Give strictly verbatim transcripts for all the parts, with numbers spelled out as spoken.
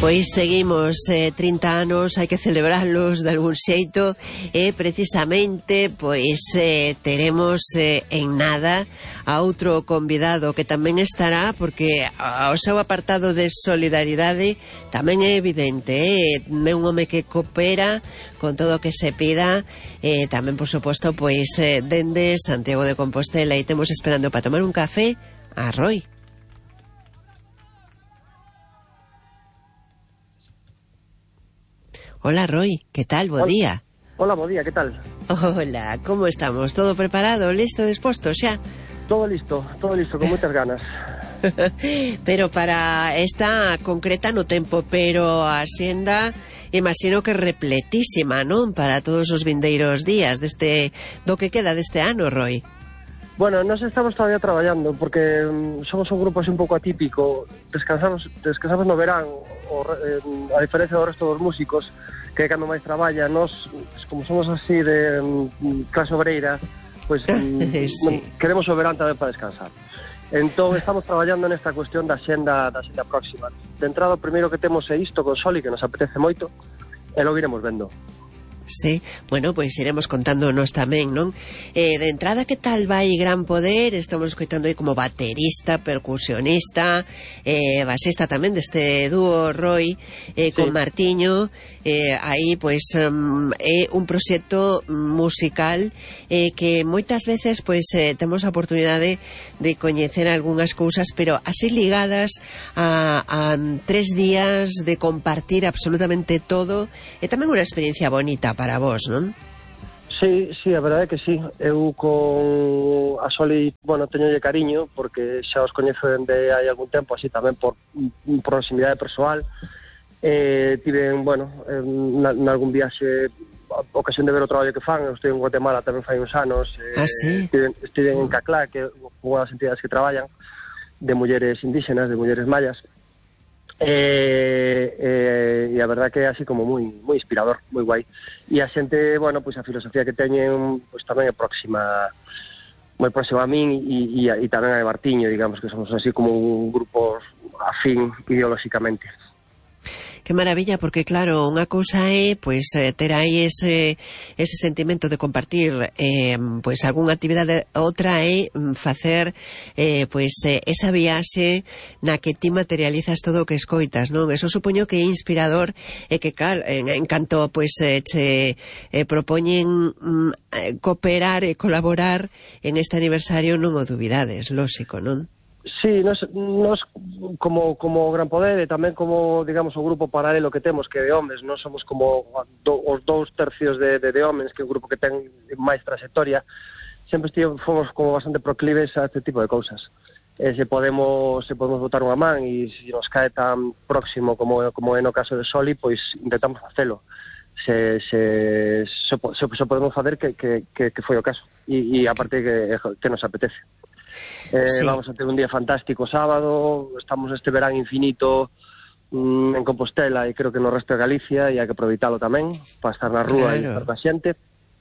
Pois seguimos, eh, trinta anos, hai que celebrarlos de algún xeito, e precisamente pois eh, teremos eh, en nada a outro convidado que tamén estará, porque o seu apartado de solidaridade tamén é evidente, eh? É un home que coopera con todo o que se pida, eh, tamén por suposto pois eh, dende Santiago de Compostela, e temos esperando para tomar un café a Roy. Hola, Roy, ¿qué tal? Bo día. Hola, bo día, ¿qué tal? Hola, ¿cómo estamos? ¿Todo preparado, listo, dispuesto xa? Todo listo, todo listo, con moitas ganas. Pero para esta concreta no tempo, pero a xenda imagino que repletísima, non? Para todos os vindeiros días deste do que queda deste ano, Roy. Bueno, nos estamos todavía traballando porque um, somos un grupo así un pouco atípico. Descansamos, descansamos no verán, o, eh, a diferencia do resto dos músicos, que cando máis traballa, nos, como somos así de um, clase obreira, pues um, sí. Queremos o verán tamén para descansar. Entón, estamos traballando nesta cuestión da xenda, da xenda próxima. De entrada, o primeiro que temos é isto con Soli, que nos apetece moito, e logo iremos vendo. Sí, bueno, pois pues iremos contándonos tamén, non? Eh, de entrada, que tal vai Gran Poder? Estamos escoitando aí como baterista, percusionista, eh, basista tamén deste dúo Roy, eh, sí. Con Martiño, eh, aí, pois, pues, um, é un proxecto musical eh, que moitas veces, pois, pues, eh, temos a oportunidade de coñecer algunhas cousas, pero así ligadas a, a tres días de compartir absolutamente todo, e tamén unha experiencia bonita para vos, non? Sí, sí, a verdade é que sí. Eu con a Soli, bueno, teñolle cariño porque xa os coñezo dende hai algún tempo, así tamén por proximidade persoal. Eh, tiven, bueno, en algún viaxe a ocasión de ver o traballo que fan. Eu estive en Guatemala tamén fai uns anos. Eh, ah, sí? Estive, estive en Caclá, que é unha das entidades que traballan de mulleres indígenas, de mulleres mayas. Eh, eh, e a verdad que é así como moi moi inspirador, moi guai. E a xente, bueno, pois a filosofía que teñen pois tamén é próxima, moi próxima a min, e, e, e tamén a de Martiño, digamos que somos así como un grupo afín ideolóxicamente. Que maravilla, porque claro, unha cousa é pois ter aí ese ese sentimento de compartir eh, pois algunha actividade, outra é facer eh, pois eh, esa viaxe na que ti materializas todo o que escoitas, non? Eso supoño que é inspirador e que cal, en, en canto pois eh, che eh, propoñen mm, cooperar e colaborar en este aniversario, non o dubidades, lóxico, non? Sí, nos, nos como, como Gran Poder e tamén como, digamos, o grupo paralelo que temos, que é de homes, non somos como do, os dous tercios de, de, de homes, que é un grupo que ten máis trayectoria, sempre estive, fomos como bastante proclives a este tipo de cousas. E se podemos, se podemos botar unha man e se nos cae tan próximo como, como é no caso de Soli, pois intentamos facelo. Se, se, se, se, se podemos facer que, que, que, que foi o caso. E, e aparte que, que nos apetece. Eh, sí. Vamos a ter un día fantástico sábado, estamos este verán infinito mm, en Compostela e creo que no resto de Galicia, e hai que aproveitalo tamén para estar na rúa, claro, e estar coa xente,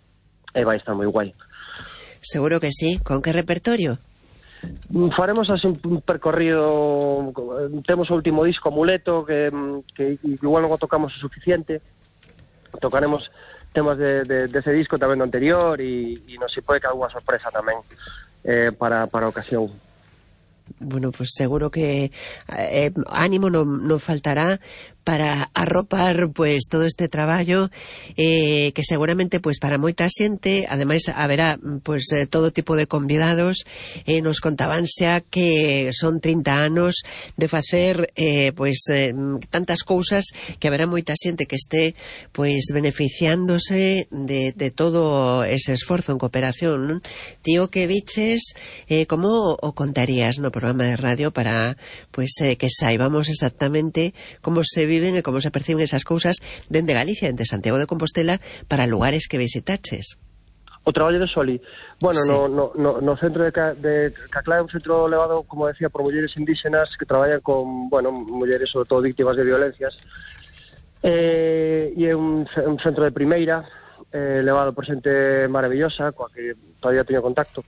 e vai estar moi guai. Seguro que sí. Con que repertorio? Faremos así un percorrido. Temos o último disco, Amuleto, que, que igual non o tocamos o suficiente. Tocaremos temas de, de, de ese disco tamén do anterior, e, e non se pode que alguna sorpresa tamén Eh, para, para a ocasión. Bueno, pues seguro que eh, ánimo non, non faltará para arropar pues todo este traballo eh, que seguramente pues para moita xente, ademais haberá pues eh, todo tipo de convidados. Eh, nos contaban xa que son trinta anos de facer eh, pues eh, tantas cousas que haberá moita xente que este pues beneficiándose de, de todo ese esforzo en cooperación, non? Tío, que biches, eh, como o contarías no programa de radio para pues eh, que saibamos exactamente como se viven e como se perciben esas cousas dende Galicia, dende Santiago de Compostela, para lugares que visitaches? O traballo de Soli, bueno, sí. no, no, no, no centro de, Ca, de Caclá é un centro levado, como decía, por mulleres indígenas que traballan con, bueno, mulleres sobre todo víctimas de violencias, eh, e é un, un centro de primeira, eh, levado por xente maravillosa, coa que todavía teño contacto,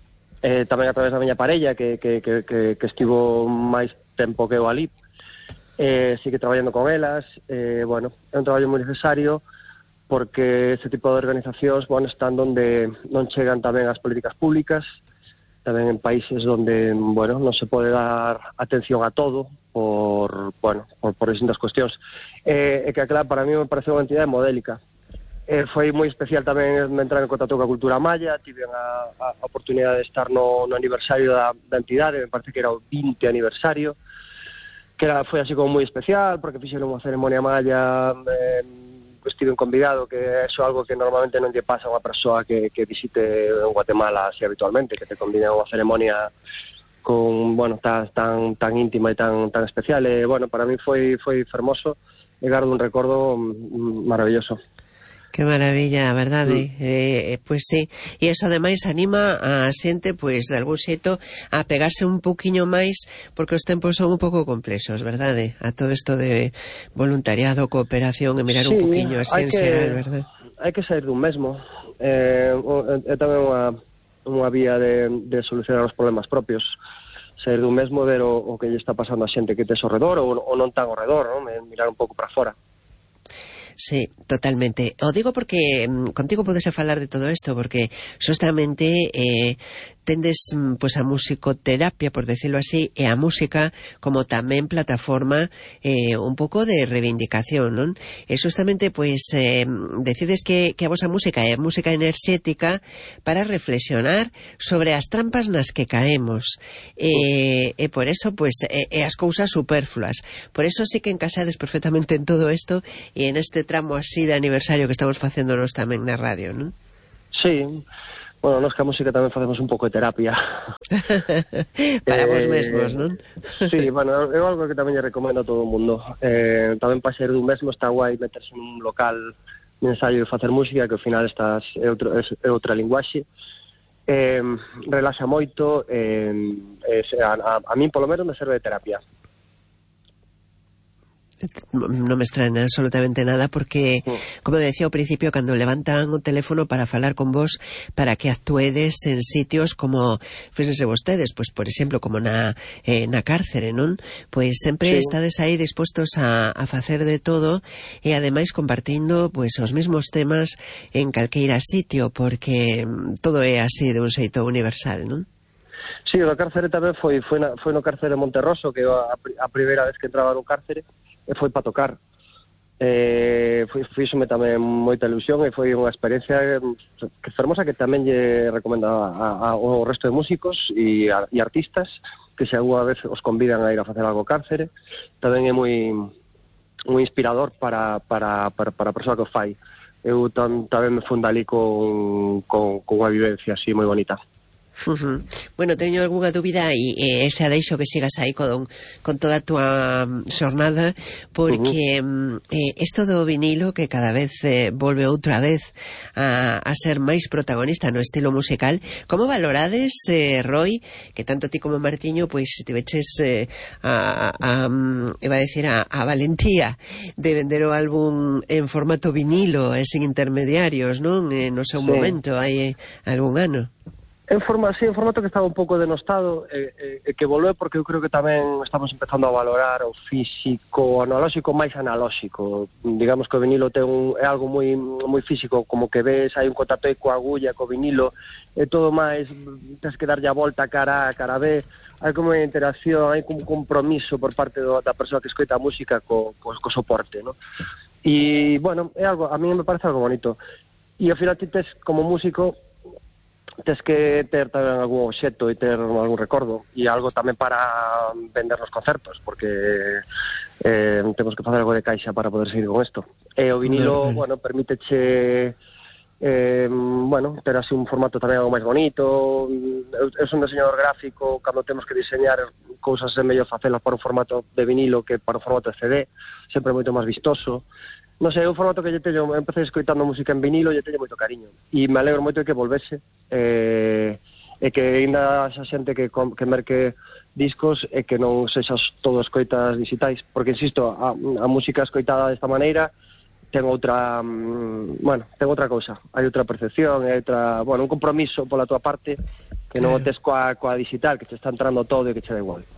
eh, tamén a través da miña parella, que, que, que, que, que estivo máis tempo que eu ali. eh, sigue traballando con elas, eh, bueno, é un traballo moi necesario porque este tipo de organizacións, bueno, están donde non chegan tamén as políticas públicas, tamén en países donde, bueno, non se pode dar atención a todo por, bueno, por, por distintas cuestións. Eh, e que, claro, para mí me parece unha entidade modélica. Eh, foi moi especial tamén entrar en contacto coa cultura maya, tive a, a oportunidade de estar no, no aniversario da, da entidade, me parece que era o vinte aniversario, que era, foi así como moi especial, porque fixeron unha ceremonia maya, eh, estiven convidado, que é eso algo que normalmente non lle pasa a unha persoa que, que visite en Guatemala así habitualmente, que te convida a unha ceremonia con, bueno, tan, tan, tan íntima e tan, tan especial. E, bueno, para mí foi, foi fermoso e gardo un recordo maravilloso. Que maravilla, a verdade. Mm. Eh, pois sí, e iso ademais anima a xente, pois, de algún xeito a pegarse un pouquiño máis, porque os tempos son un pouco complexos, verdade? A todo isto de voluntariado, cooperación, e mirar sí, un pouquiño así en xeral, verdade? Hai que sair dun mesmo. É eh, eh, tamén unha, unha vía de, de solucionar os problemas propios. Sair dun mesmo, ver o, o que lle está pasando a xente que tes ao redor, ou, ou non tan ao redor, non? Mirar un pouco para fora. Sí, totalmente. O digo porque mm, contigo podese falar de todo isto, porque justamente eh, tendes pues, a musicoterapia, por decirlo así, e a música como tamén plataforma eh, un pouco de reivindicación, non? E justamente, pues, eh, decides que, que a vosa música é música enerxética para reflexionar sobre as trampas nas que caemos. E, e por eso, pues, e, e as cousas superfluas. Por eso sí que encaixades perfectamente en todo isto e en este tramo así de aniversario que estamos facéndonos tamén na radio, non? Sí, bueno, nós que a música tamén facemos un pouco de terapia. Para eh, vos mesmos, non? Sí, bueno, é algo que tamén lle recomendo a todo o mundo. Eh, tamén para ser dun mesmo está guai meterse nun local de ensaio e facer música, que ao final estás, é, outro, é, é outra linguaxe. Eh, relaxa moito, eh, a, a, a min polo menos me serve de terapia. Non me extraña absolutamente nada porque, como decía ao principio, cando levantan o teléfono para falar con vos, para que actuedes en sitios como fíxense vostedes, pois por exemplo como na, eh, na cárcere, non? Pois sempre sí. Estades aí dispostos a, a facer de todo e ademais compartindo pois os mesmos temas en calqueira sitio, porque todo é así de un xeito universal, non? Sí, o cárcere tamén foi, foi, na, foi no cárcere Monterroso, que a, a primeira vez que entraba no cárcere, e foi para tocar. Eh, foi, fíxome tamén moita ilusión e foi unha experiencia que fermosa, que tamén lle recomendo a, a, ao resto de músicos e, a, e artistas que se alguna vez os convidan a ir a facer algo ao cárcere. Tamén é moi moi inspirador para, para, para, para a persoa que o fai. Eu tam, tamén me funda ali con, con, con unha vivencia así moi bonita. Uh-huh. Bueno, teño algunha dúbida e, e xa deixo que sigas aí con, con toda a túa xornada, porque uh-huh. eh, isto do vinilo que cada vez eh, volve outra vez a, a ser máis protagonista no estilo musical, como valorades, eh, Roy, que tanto ti como Martiño pois se tiveches eh, a, a, a, iba a decir a, a valentía de vender o álbum en formato vinilo e sin intermediarios, non? Eh, no seu sí. momento, hai eh, algún ano. En forma, sí, en formato que estaba un pouco denostado e eh, eh, que volve porque eu creo que tamén estamos empezando a valorar o físico, o analóxico máis analóxico. Digamos que o vinilo ten un, é algo moi moi físico, como que ves, hai un contacto aí coa agulla, co vinilo, e todo máis, tens que darlle a volta cara A, cara B, hai como unha interacción, hai como un compromiso por parte do, da persoa que escoita a música co, co, co soporte, ¿no? E, bueno, é algo, a mí me parece algo bonito. E ao final ti tes, como músico, tes que ter tamén algún obxecto e ter algún recordo e algo tamén para vender nos concertos, porque eh, temos que facer algo de caixa para poder seguir con isto. E o vinilo, no, bueno, permíteche eh, bueno, ter así un formato tamén algo máis bonito. Eu, eu son diseñador gráfico, cando temos que diseñar cousas é mellor facelas para un formato de vinilo que para un formato de C D, sempre moito máis vistoso. Non sei, é un formato que lle teño, empecé escoitando música en vinilo e lle teño moito cariño. E me alegro moito de que volvese, eh, e que ainda xa xente que, que merque discos e que non sexas todo escoitas digitais, porque, insisto, a, a música escoitada desta maneira ten outra, bueno, ten outra cousa, hai outra percepción, hai outra, bueno, un compromiso pola tua parte que non o tes coa, coa digital, que te está entrando todo e que che da igual.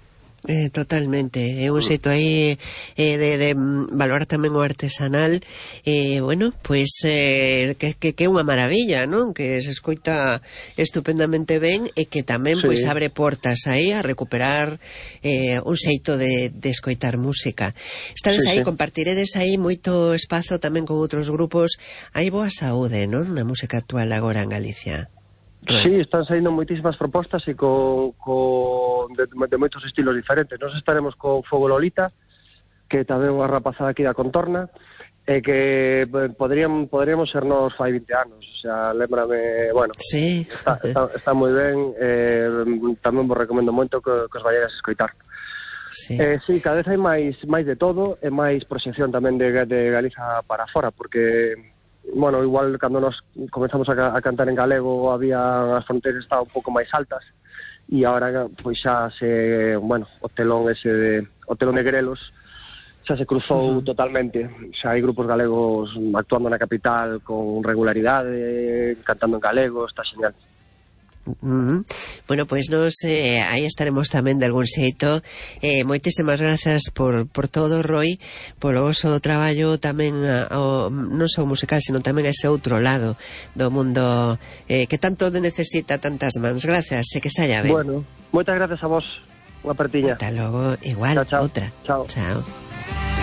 Eh, totalmente, é un xeito aí eh, de, de valorar tamén o artesanal, eh, bueno, pois eh, que, que, que é unha maravilla, non? Que se escoita estupendamente ben e que tamén Sí. pois abre portas aí a recuperar eh, un xeito de, de escoitar música. Estades Sí, aí, sí. compartiredes aí moito espazo tamén con outros grupos. Hai boa saúde, non? Na música actual agora en Galicia. Sí, están saindo moitísimas propostas e con, con de, de moitos estilos diferentes. Nos estaremos con Fogo Lolita, que tamén é unha rapazada aquí da Contorna, e que poderían, poderíamos ser nos fai vinte anos. O sea, lembrame, bueno, sí. está, está, está moi ben, eh, tamén vos recomendo moito que, que os vayáis a escoitar. Sí. Eh, sí, cada vez hai máis máis de todo e máis proxección tamén de, de Galiza para fora, porque bueno, igual cando nos comenzamos a, a cantar en galego había as fronteiras estaban un pouco máis altas e agora pois xa se, bueno, o telón ese de, o telón de grelos xa se cruzou uh-huh. totalmente. Xa hai grupos galegos actuando na capital con regularidade, cantando en galego, está genial. Uh-huh. Bueno, pois nos eh, aí estaremos tamén de algún xeito. eh, moitísimas grazas por, por todo, Roi, polo vosso traballo tamén ao, non só musical, sino tamén a ese outro lado do mundo eh, que tanto necesita tantas mans. Grazas, e que saia ben. Bueno, moitas grazas a vos. Unha partiña. Ata logo, igual, chao, chao. outra. Chao. Chao.